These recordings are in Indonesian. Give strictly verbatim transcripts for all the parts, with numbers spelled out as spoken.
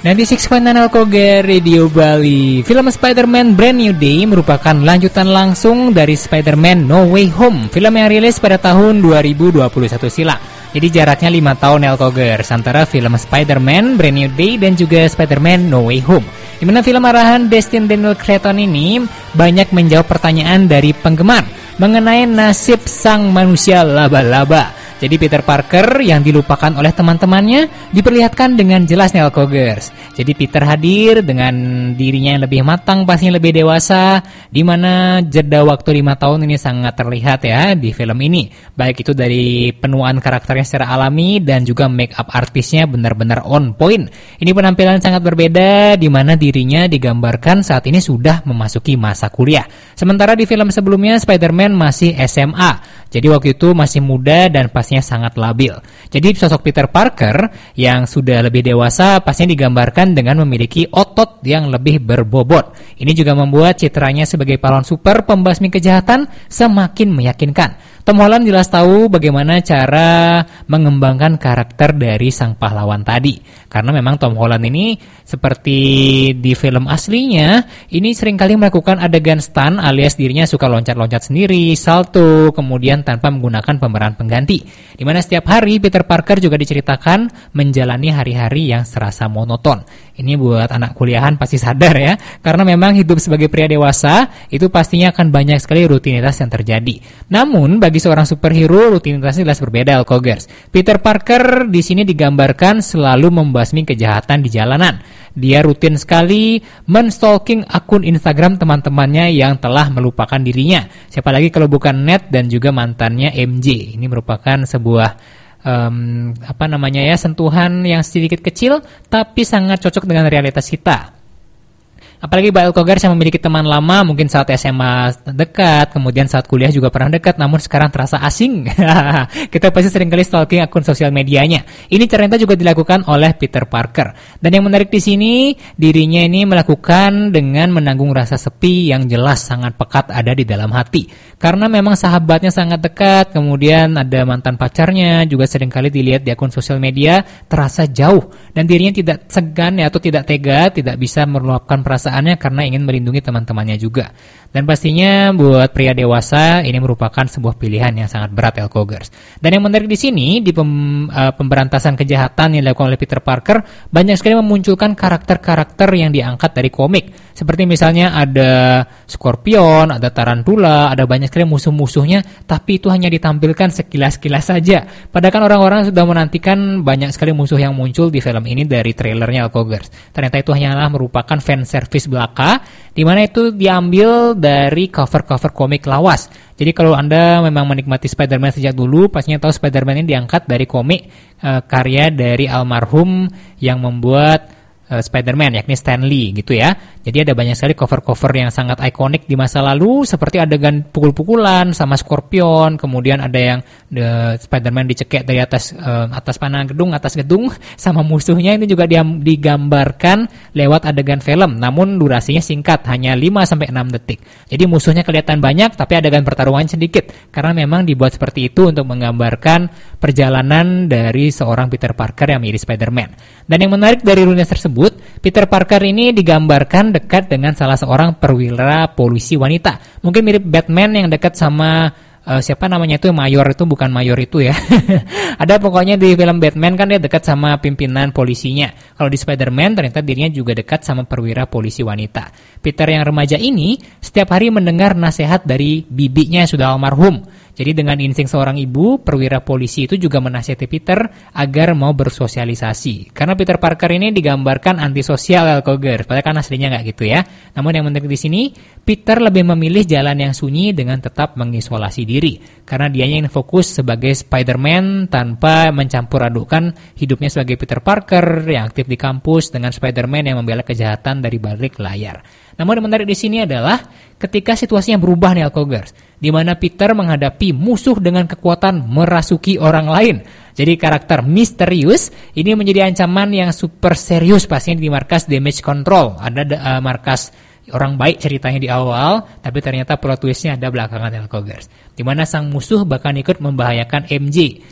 sembilan puluh enam koma enam Alkoger Radio Bali. Film Spider-Man Brand New Day merupakan lanjutan langsung dari Spider-Man No Way Home, film yang rilis pada tahun dua ribu dua puluh satu silam. Jadi jaraknya lima tahun Alkoger antara film Spider-Man Brand New Day dan juga Spider-Man No Way Home. Di mana film arahan Destin Daniel Cretton ini banyak menjawab pertanyaan dari penggemar mengenai nasib sang manusia laba-laba. Jadi Peter Parker yang dilupakan oleh teman-temannya diperlihatkan dengan jelas nih Alkogers. Jadi Peter hadir dengan dirinya yang lebih matang, pastinya lebih dewasa, di mana jeda waktu lima tahun ini sangat terlihat ya di film ini. Baik itu dari penuaan karakternya secara alami dan juga make up artisnya benar-benar on point. Ini penampilan sangat berbeda di mana dirinya digambarkan saat ini sudah memasuki masa kuliah. Sementara di film sebelumnya Spider-Man masih S M A. Jadi waktu itu masih muda dan pastinya sangat labil. Jadi sosok Peter Parker yang sudah lebih dewasa pastinya digambarkan dengan memiliki otot yang lebih berbobot. Ini juga membuat citranya sebagai pahlawan super pembasmi kejahatan semakin meyakinkan. Tom Holland jelas tahu bagaimana cara mengembangkan karakter dari sang pahlawan tadi. Karena memang Tom Holland ini seperti di film aslinya, ini seringkali melakukan adegan stunt alias dirinya suka loncat-loncat sendiri, salto, kemudian tanpa menggunakan pemeran pengganti. Di mana setiap hari Peter Parker juga diceritakan menjalani hari-hari yang serasa monoton. Ini buat anak kuliahan pasti sadar ya, karena memang hidup sebagai pria dewasa itu pastinya akan banyak sekali rutinitas yang terjadi. Namun bagi seorang superhero rutinitasnya jelas berbeda Alkogers. Peter Parker di sini digambarkan selalu membasmi kejahatan di jalanan. Dia rutin sekali menstalking akun Instagram teman-temannya yang telah melupakan dirinya. Siapa lagi kalau bukan Ned dan juga mantannya M J. Ini merupakan sebuah Um, apa namanya ya sentuhan yang sedikit kecil tapi sangat cocok dengan realitas kita. Apalagi Mbak Alkogers yang memiliki teman lama mungkin saat S M A dekat, kemudian saat kuliah juga pernah dekat, namun sekarang terasa asing. Kita pasti seringkali stalking akun sosial medianya. Ini ternyata juga dilakukan oleh Peter Parker. Dan yang menarik di sini, dirinya ini melakukan dengan menanggung rasa sepi yang jelas sangat pekat ada di dalam hati. Karena memang sahabatnya sangat dekat, kemudian ada mantan pacarnya juga seringkali dilihat di akun sosial media terasa jauh. Dan dirinya tidak segan ya, atau tidak tega, tidak bisa meluapkan perasaan karena ingin melindungi teman-temannya juga. Dan pastinya buat pria dewasa ini merupakan sebuah pilihan yang sangat berat Alkogers. Dan yang menarik di sini di pem, uh, pemberantasan kejahatan yang dilakukan oleh Peter Parker banyak sekali memunculkan karakter-karakter yang diangkat dari komik. Seperti misalnya ada Scorpion, ada Tarantula, ada banyak sekali musuh-musuhnya, tapi itu hanya ditampilkan sekilas-kilas saja. Padahal kan orang-orang sudah menantikan banyak sekali musuh yang muncul di film ini dari trailernya Alkogers. Ternyata itu hanyalah merupakan fan service belaka, di mana itu diambil dari cover-cover komik lawas. Jadi kalau Anda memang menikmati Spider-Man sejak dulu, pastinya tahu Spider-Man ini diangkat dari komik uh, karya dari almarhum yang membuat uh, Spider-Man, yakni Stan Lee gitu ya. Jadi ada banyak sekali cover-cover yang sangat ikonik di masa lalu, seperti adegan pukul-pukulan sama Scorpion, kemudian ada yang the Spider-Man dicekek dari atas uh, atas panah gedung, atas gedung sama musuhnya. Ini juga dia, digambarkan lewat adegan film, namun durasinya singkat, hanya lima sampai enam detik. Jadi musuhnya kelihatan banyak, tapi adegan pertarungan sedikit, karena memang dibuat seperti itu untuk menggambarkan perjalanan dari seorang Peter Parker yang menjadi Spider-Man. Dan yang menarik dari rules tersebut, Peter Parker ini digambarkan dekat dengan salah seorang perwira polisi wanita. Mungkin mirip Batman yang dekat sama uh, siapa namanya itu, Mayor itu, bukan Mayor itu ya. Ada pokoknya di film Batman kan dia dekat sama pimpinan polisinya. Kalau di Spider-Man ternyata dirinya juga dekat sama perwira polisi wanita. Peter yang remaja ini setiap hari mendengar nasihat dari bibinya yang sudah almarhum. Jadi dengan insting seorang ibu, perwira polisi itu juga menasihati Peter agar mau bersosialisasi. Karena Peter Parker ini digambarkan antisosial Alkogers, padahal kan aslinya nggak gitu ya. Namun yang menarik di sini, Peter lebih memilih jalan yang sunyi dengan tetap mengisolasi diri. Karena dia ingin fokus sebagai Spider-Man tanpa mencampur adukan hidupnya sebagai Peter Parker yang aktif di kampus dengan Spider-Man yang membela kejahatan dari balik layar. Namun yang menarik di sini adalah ketika situasinya berubah nih Alkogers, di mana Peter menghadapi musuh dengan kekuatan merasuki orang lain. Jadi karakter misterius ini menjadi ancaman yang super serius pastinya di markas Damage Control. Ada uh, markas orang baik ceritanya di awal, tapi ternyata plot twistnya ada belakangan Alkogers, di mana sang musuh bahkan ikut membahayakan M J.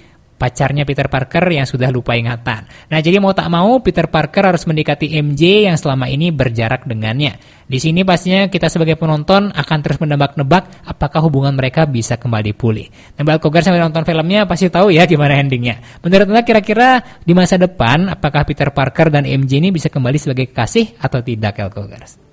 pacarnya Peter Parker yang sudah lupa ingatan. Nah, jadi mau tak mau Peter Parker harus mendekati M J yang selama ini berjarak dengannya. Di sini pastinya kita sebagai penonton akan terus menebak-nebak apakah hubungan mereka bisa kembali pulih. Nah, Mbak Kogar sambil nonton filmnya pasti tahu ya gimana endingnya. Menurut Anda kira-kira di masa depan apakah Peter Parker dan M J ini bisa kembali sebagai kekasih atau tidak, El Kogar?